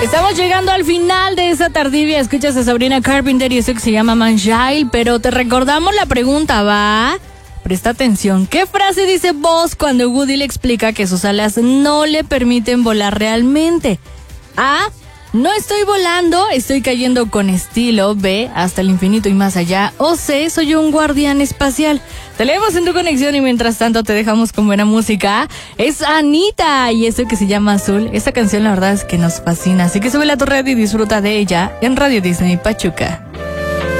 Estamos llegando al final de esta tardivia. Escuchas a Sabrina Carpenter y eso que se llama Manchild, pero te recordamos la pregunta, ¿va? Presta atención. ¿Qué frase dice Buzz cuando Woody le explica que sus alas no le permiten volar realmente? A. No estoy volando, estoy cayendo con estilo. B. Hasta el infinito y más allá. O C. Soy un guardián espacial. Te leemos en tu conexión y mientras tanto te dejamos con buena música. Es Anita y eso que se llama Azul. Esta canción la verdad es que nos fascina, así que súbela a tu red y disfruta de ella en Radio Disney Pachuca.